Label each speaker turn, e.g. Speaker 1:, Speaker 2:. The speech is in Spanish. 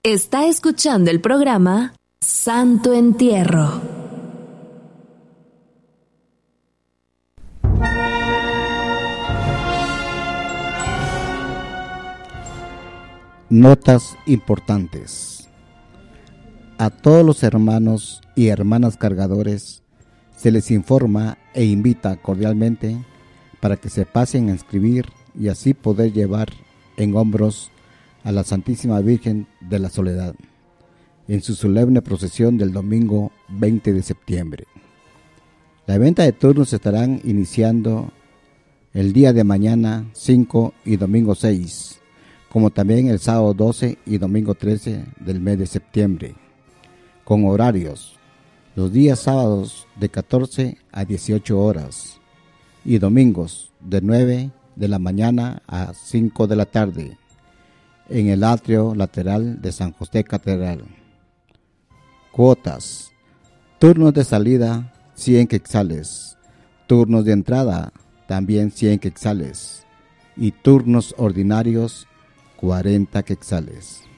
Speaker 1: Está escuchando el programa Santo Entierro.
Speaker 2: Notas importantes. A todos los hermanos y hermanas cargadores se les informa e invita cordialmente para que se pasen a inscribir y así poder llevar en hombros a la Santísima Virgen de la Soledad en su solemne procesión del domingo 20 de septiembre. La venta de turnos estarán iniciando el día de mañana 5 y domingo 6, como también el sábado 12 y domingo 13 del mes de septiembre, con horarios: los días sábados de 14 a 18 horas y domingos de 9 de la mañana a 5 de la tarde, en el atrio lateral de San José Catedral. Cuotas: turnos de salida 100 quetzales, turnos de entrada también 100 quetzales y turnos ordinarios 40 quetzales.